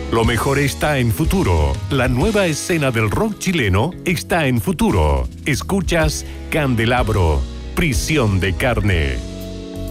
Lo mejor está en Futuro. La nueva escena del rock chileno está en Futuro. Escuchas Candelabro, Prisión de Carne.